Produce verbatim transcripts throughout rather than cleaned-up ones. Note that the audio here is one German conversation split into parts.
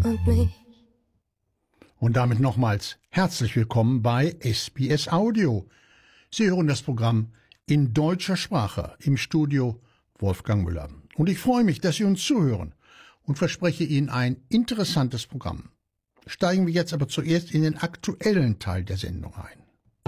und mich. Und damit nochmals herzlich willkommen bei S B S Audio. Sie hören das Programm in deutscher Sprache, im Studio Wolfgang Müller. Und ich freue mich, dass Sie uns zuhören und verspreche Ihnen ein interessantes Programm. Steigen wir jetzt aber zuerst in den aktuellen Teil der Sendung ein.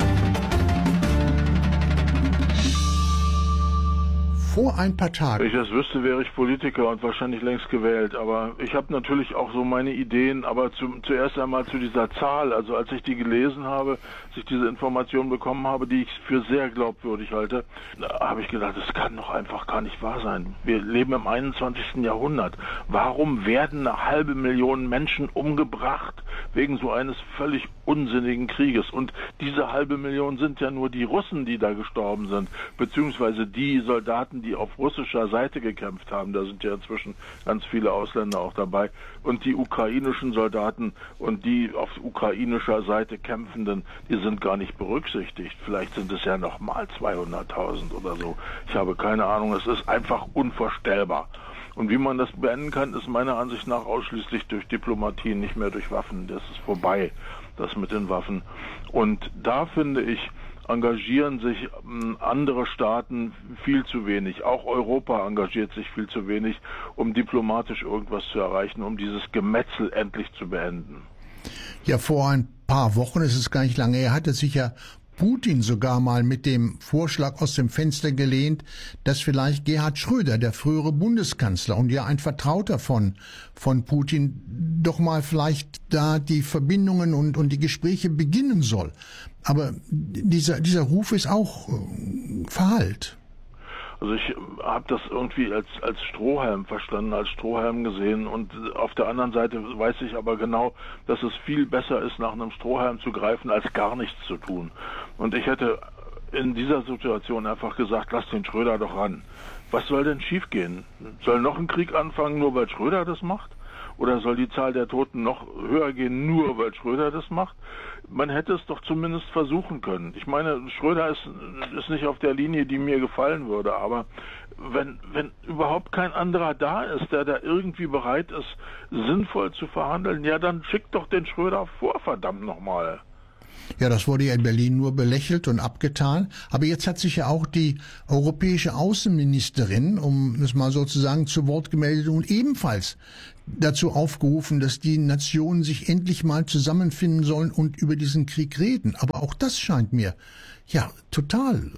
Vor ein paar Tagen. Wenn ich das wüsste, wäre ich Politiker und wahrscheinlich längst gewählt. Aber ich habe natürlich auch so meine Ideen. Aber zum, zuerst einmal zu dieser Zahl. Also als ich die gelesen habe, als ich diese Information bekommen habe, die ich für sehr glaubwürdig halte, habe ich gedacht, das kann doch einfach gar nicht wahr sein. Wir leben im einundzwanzigsten Jahrhundert. Warum werden eine halbe Million Menschen umgebracht wegen so eines völlig unsinnigen Krieges? Und diese halbe Million sind ja nur die Russen, die da gestorben sind, beziehungsweise die Soldaten, die auf russischer Seite gekämpft haben. Da sind ja inzwischen ganz viele Ausländer auch dabei. Und die ukrainischen Soldaten und die auf ukrainischer Seite kämpfenden, die sind gar nicht berücksichtigt. Vielleicht sind es ja noch mal zweihunderttausend oder so. Ich habe keine Ahnung. Es ist einfach unvorstellbar. Und wie man das beenden kann, ist meiner Ansicht nach ausschließlich durch Diplomatie, nicht mehr durch Waffen. Das ist vorbei, das mit den Waffen. Und da finde ich, engagieren sich andere Staaten viel zu wenig. Auch Europa engagiert sich viel zu wenig, um diplomatisch irgendwas zu erreichen, um dieses Gemetzel endlich zu beenden. Ja, vor ein paar Wochen, es ist gar nicht lange her, hatte sich ja Putin sogar mal mit dem Vorschlag aus dem Fenster gelehnt, dass vielleicht Gerhard Schröder, der frühere Bundeskanzler und ja ein Vertrauter von, von Putin, doch mal vielleicht da die Verbindungen und, und die Gespräche beginnen soll. Aber dieser, dieser Ruf ist auch äh, verhallt. Also ich habe das irgendwie als als Strohhalm verstanden, als Strohhalm gesehen, und auf der anderen Seite weiß ich aber genau, dass es viel besser ist, nach einem Strohhalm zu greifen, als gar nichts zu tun. Und ich hätte in dieser Situation einfach gesagt, lass den Schröder doch ran. Was soll denn schiefgehen? Soll noch ein Krieg anfangen, nur weil Schröder das macht? Oder soll die Zahl der Toten noch höher gehen, nur weil Schröder das macht? Man hätte es doch zumindest versuchen können. Ich meine, Schröder ist, ist nicht auf der Linie, die mir gefallen würde, aber wenn, wenn überhaupt kein anderer da ist, der da irgendwie bereit ist, sinnvoll zu verhandeln, ja, dann schickt doch den Schröder vor, verdammt nochmal. Ja, das wurde ja in Berlin nur belächelt und abgetan. Aber jetzt hat sich ja auch die europäische Außenministerin, um es mal sozusagen, zu Wort gemeldet und ebenfalls dazu aufgerufen, dass die Nationen sich endlich mal zusammenfinden sollen und über diesen Krieg reden. Aber auch das scheint mir, ja, total,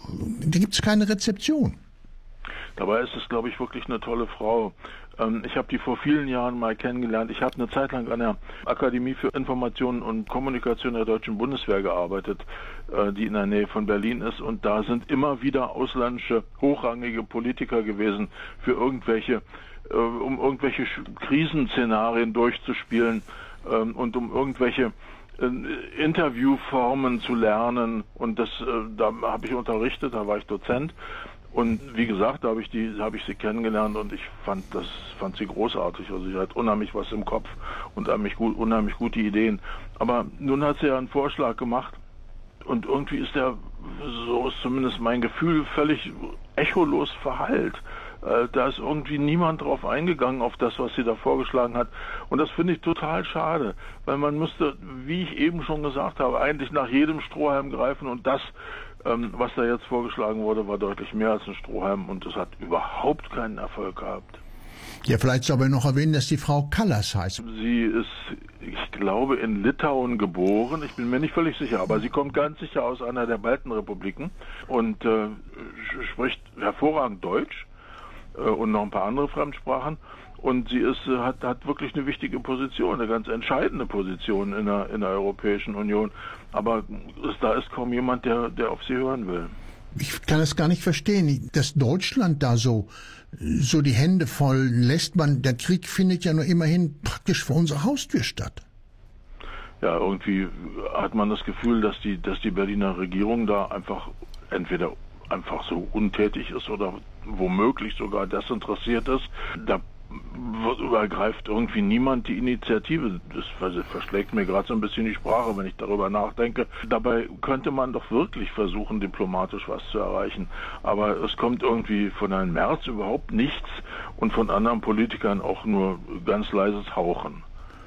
da gibt es keine Rezeption. Dabei ist es, glaube ich, wirklich eine tolle Frau. Ich habe die vor vielen Jahren mal kennengelernt. Ich habe eine Zeit lang an der Akademie für Information und Kommunikation der Deutschen Bundeswehr gearbeitet, die in der Nähe von Berlin ist. Und da sind immer wieder ausländische, hochrangige Politiker gewesen, für irgendwelche, um irgendwelche Krisenszenarien durchzuspielen und um irgendwelche Interviewformen zu lernen. Und das, da habe ich unterrichtet, da war ich Dozent. Und wie gesagt, da habe ich die, habe ich sie kennengelernt und ich fand das, fand sie großartig. Also sie hat unheimlich was im Kopf und unheimlich gut, unheimlich gute Ideen. Aber nun hat sie ja einen Vorschlag gemacht und irgendwie ist der, so ist zumindest mein Gefühl, völlig echolos verhallt. Äh, da ist irgendwie niemand drauf eingegangen auf das, was sie da vorgeschlagen hat. Und das finde ich total schade, weil man müsste, wie ich eben schon gesagt habe, eigentlich nach jedem Strohhalm greifen und das, was da jetzt vorgeschlagen wurde, war deutlich mehr als ein Strohhalm und es hat überhaupt keinen Erfolg gehabt. Ja, vielleicht soll man noch erwähnen, dass die Frau Kallas heißt. Sie ist, ich glaube, in Litauen geboren. Ich bin mir nicht völlig sicher, aber sie kommt ganz sicher aus einer der Baltenrepubliken und äh, spricht hervorragend Deutsch äh, und noch ein paar andere Fremdsprachen. Und sie ist, hat, hat wirklich eine wichtige Position, eine ganz entscheidende Position in der, in der Europäischen Union. Aber es, da ist kaum jemand, der, der auf sie hören will. Ich kann es gar nicht verstehen, dass Deutschland da so, so die Hände voll lässt. Man, der Krieg findet ja nur immerhin praktisch vor unserer Haustür statt. Ja, irgendwie hat man das Gefühl, dass die, dass die Berliner Regierung da einfach entweder einfach so untätig ist oder womöglich sogar desinteressiert ist. Da übergreift irgendwie niemand die Initiative. Das verschlägt mir gerade so ein bisschen die Sprache, wenn ich darüber nachdenke. Dabei könnte man doch wirklich versuchen, diplomatisch was zu erreichen. Aber es kommt irgendwie von Herrn Merz überhaupt nichts und von anderen Politikern auch nur ganz leises Hauchen.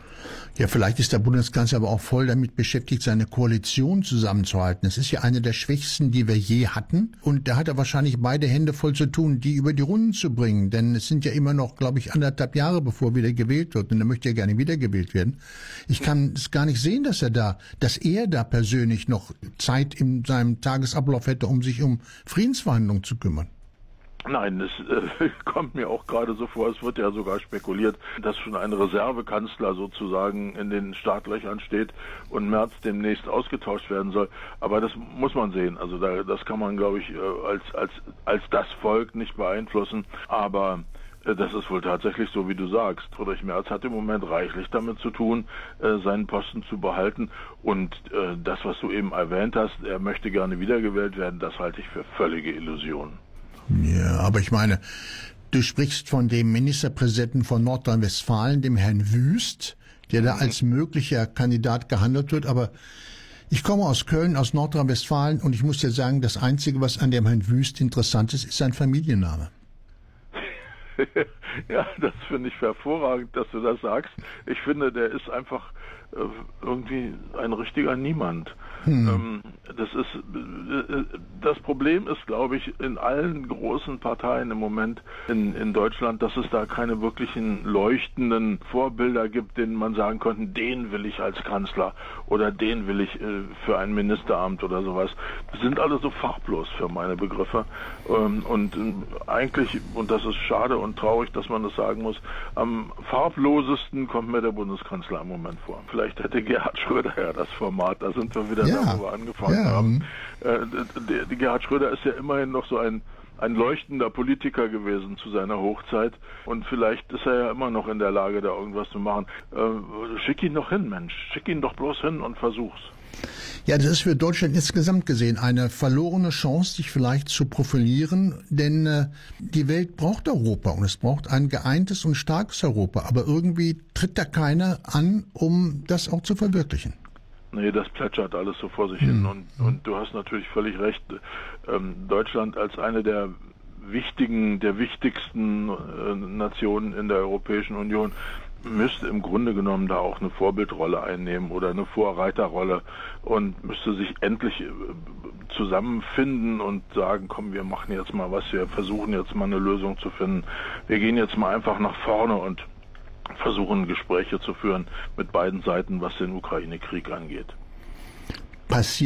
Ja, vielleicht ist der Bundeskanzler aber auch voll damit beschäftigt, seine Koalition zusammenzuhalten. Es ist ja eine der schwächsten, die wir je hatten. Und da hat er wahrscheinlich beide Hände voll zu tun, die über die Runden zu bringen. Denn es sind ja immer noch, glaube ich, anderthalb Jahre, bevor wieder gewählt wird. Und er möchte ja gerne wiedergewählt werden. Ich kann es gar nicht sehen, dass er da, dass er da persönlich noch Zeit in seinem Tagesablauf hätte, um sich um Friedensverhandlungen zu kümmern. Nein, es äh, kommt mir auch gerade so vor, es wird ja sogar spekuliert, dass schon ein Reservekanzler sozusagen in den Startlöchern steht und Merz demnächst ausgetauscht werden soll. Aber das muss man sehen. Also da, das kann man, glaube ich, äh, als, als, als das Volk nicht beeinflussen. Aber äh, das ist wohl tatsächlich so, wie du sagst. Friedrich Merz hat im Moment reichlich damit zu tun, äh, seinen Posten zu behalten. Und äh, das, was du eben erwähnt hast, er möchte gerne wiedergewählt werden, das halte ich für völlige Illusion. Ja, aber ich meine, du sprichst von dem Ministerpräsidenten von Nordrhein-Westfalen, dem Herrn Wüst, der da als möglicher Kandidat gehandelt wird. Aber ich komme aus Köln, aus Nordrhein-Westfalen, und ich muss dir sagen, das Einzige, was an dem Herrn Wüst interessant ist, ist sein Familienname. Ja, das finde ich hervorragend, dass du das sagst. Ich finde, der ist einfach äh, irgendwie ein richtiger Niemand. Hm. Ähm, das ist äh, das Problem ist, glaube ich, in allen großen Parteien im Moment in, in Deutschland, dass es da keine wirklichen leuchtenden Vorbilder gibt, denen man sagen könnte, den will ich als Kanzler oder den will ich äh, für ein Ministeramt oder sowas. Die sind alle so farblos für meine Begriffe. Ähm, und äh, eigentlich, und das ist schade und traurig, dass man das sagen muss, am farblosesten kommt mir der Bundeskanzler im Moment vor. Vielleicht hätte Gerhard Schröder ja das Format, da sind wir wieder ja, da, wo wir angefangen ja. haben. Äh, der, der Gerhard Schröder ist ja immerhin noch so ein ein leuchtender Politiker gewesen zu seiner Hochzeit und vielleicht ist er ja immer noch in der Lage, da irgendwas zu machen. Äh, schick ihn doch hin, Mensch. Schick ihn doch bloß hin und versuch's. Ja, das ist für Deutschland insgesamt gesehen eine verlorene Chance, sich vielleicht zu profilieren, denn äh, die Welt braucht Europa und es braucht ein geeintes und starkes Europa, aber irgendwie tritt da keiner an, um das auch zu verwirklichen. Nee, das plätschert alles so vor sich hm. hin und, und du hast natürlich völlig recht. Ähm, Deutschland als eine der wichtigen, der wichtigsten äh, Nationen in der Europäischen Union müsste im Grunde genommen da auch eine Vorbildrolle einnehmen oder eine Vorreiterrolle und müsste sich endlich äh, zusammenfinden und sagen, komm, wir machen jetzt mal was, wir versuchen jetzt mal eine Lösung zu finden. Wir gehen jetzt mal einfach nach vorne und versuchen Gespräche zu führen mit beiden Seiten, was den Ukraine-Krieg angeht. Passiert